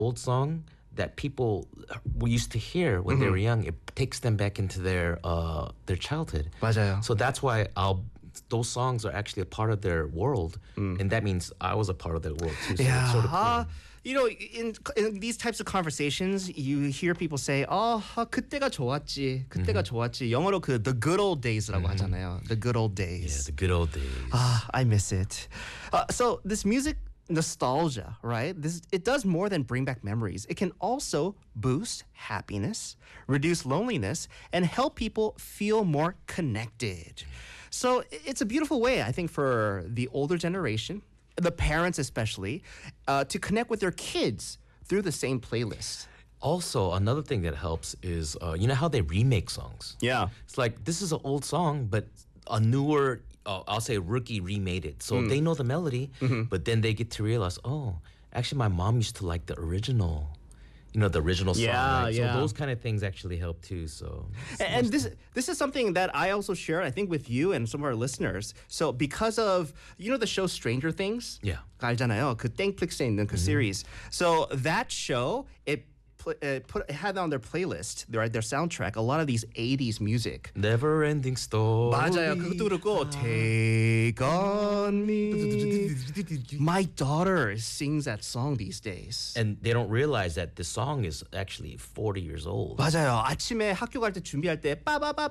old song that people we used to hear when they were young, it takes them back into their childhood. 맞아요. So that's why those songs are actually a part of their world, and that means I was a part of their world too. So Yeah. it's sort of cool. You know, in these types of conversations, you hear people say, 그때가 좋았지, 그때가 좋았지. 영어로 the good old days라고 하잖아요. The good old days. Yeah, the good old days. I miss it. So this music nostalgia, right? It does more than bring back memories. It can also boost happiness, reduce loneliness, and help people feel more connected. So it's a beautiful way, I think, for the older generation, the parents especially, to connect with their kids through the same playlist. Also, another thing that helps is you know how they remake songs. Yeah. It's like this is an old song, but a newer, I'll say rookie remade it. So they know the melody, but then they get to realize, oh, actually my mom used to like the original, the original song. Yeah, right? yeah. So those kind of things actually help too. So And this is something that I also share, I think, with you and some of our listeners. So because of, the show Stranger Things? Yeah. 알잖아요. 그 땡플릭스에 있는 그 series. So that show, it had on their playlist, their soundtrack, a lot of these 80s music. Never ending story. 맞아요. 그것도 그렇고 Take on me. My daughter sings that song these days. And they don't realize that the song is actually 40 years old. 맞아요. 아침에 학교 갈 때 준비할 때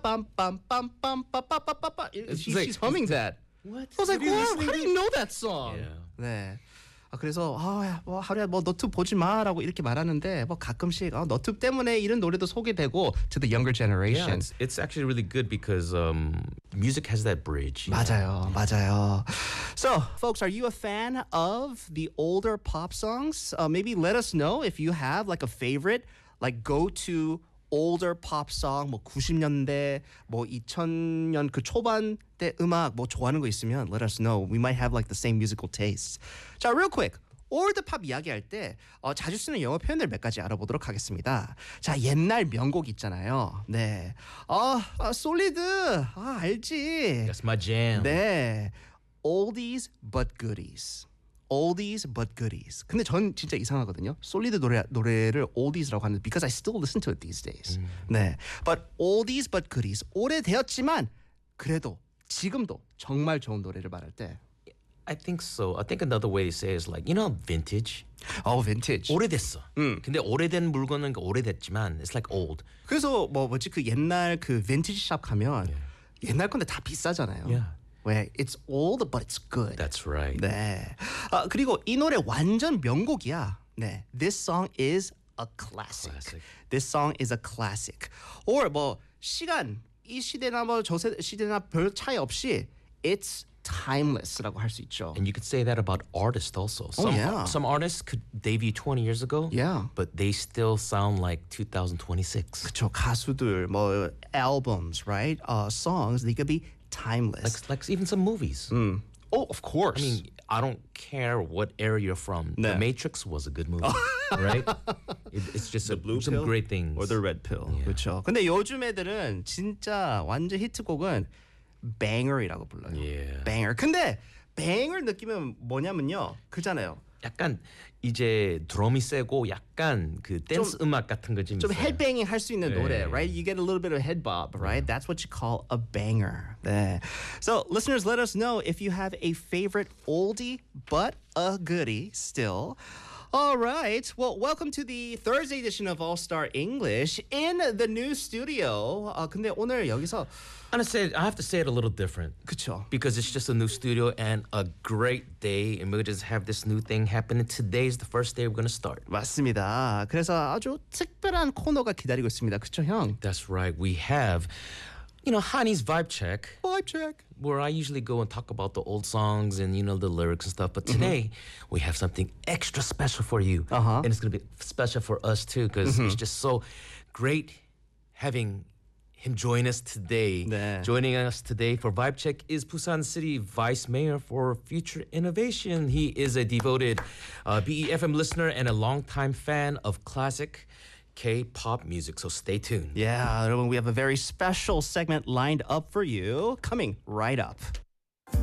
빠바바밤빰빰빰빰빰빰빰빰 she's humming that. What? I was like, Have you wow, listened how to do you know that song? Yeah. 네. 그래서 하루야 너튜브 보지 마라고 이렇게 말하는데 가끔씩 너튜브 때문에 이런 노래도 소개되고 to the younger Yeah, generation. it's actually really good because music has that bridge. 맞아요. So, folks, are you a fan of the older pop songs? Maybe let us know if you have like a favorite, like go-to older pop song, 90년대, 2000년 그 초반대 음악 좋아하는 거 있으면 let us know. We might have like the same musical tastes. 자, real quick. 올드 팝 이야기할 때 자주 쓰는 영어 표현들 몇 가지 알아보도록 하겠습니다. 자, 옛날 명곡 있잖아요. 네. 솔리드. 알지. That's my jam. 네. Oldies but goodies. Oldies but goodies. 근데 전 진짜 이상하거든요. 솔리드 노래를 oldies라고 하는데 because I still listen to it these days. 네. But oldies but goodies. 오래되었지만 그래도 지금도 정말 좋은 노래를 말할 때 I think so. I think another way to say it is like, vintage. vintage. 오래됐어. 근데 오래된 물건은 오래됐지만 it's like old. 그래서 그 옛날 그 vintage shop 가면 옛날 건데 다 비싸잖아요. Yeah. Where it's old but it's good. That's right. 네. 그리고 이 노래 완전 명곡이야. 네. This song is a classic. This song is a classic. Or 이 시대나 저 시대나 별 차이 없이 it's timeless라고 할 수 있죠. And you could say that about artists also. Some artists could debut 20 years ago, but they still sound like 2026. 그렇죠. 가수들, albums, right? Songs, they could be timeless. Like even some movies. Oh, of course. I mean, I don't care what era you're from. 네. The Matrix was a good movie, right? It's just some great things. Or the red pill. 그렇죠. 근데 요즘 애들은 진짜 완전 히트곡은 banger이라고 불러요. Yeah. banger. 근데 banger 느낌은 뭐냐면요. 그잖아요. 약간 이제 드럼이 세고 약간 그 댄스 음악 같은 거 좀 있어요. headbanging 할 수 있는 노래, 네. right? You get a little bit of head bob, right? That's what you call a banger. 네. So, listeners, let us know if you have a favorite oldie but a goodie still. All right. Well, welcome to the Thursday edition of All Star English in the new studio. 근데 오늘 여기서 I have to say it a little different. 그쵸. Because it's just a new studio and a great day, and we'll just have this new thing happening. Today's the first day we're gonna start. 맞습니다. 그래서 아주 특별한 코너가 기다리고 있습니다. 그쵸, 형? That's right. We have, Honey's Vibe Check. Vibe check. Where I usually go and talk about the old songs and, the lyrics and stuff. But today, we have something extra special for you. And it's gonna be special for us too, because it's just so great having him join us today. 네. Joining us today for Vibe Check is Busan City Vice Mayor for Future Innovation. He is a devoted BEFM listener and a longtime fan of classic K-pop music. So stay tuned. Yeah, 여러분, we have a very special segment lined up for you coming right up.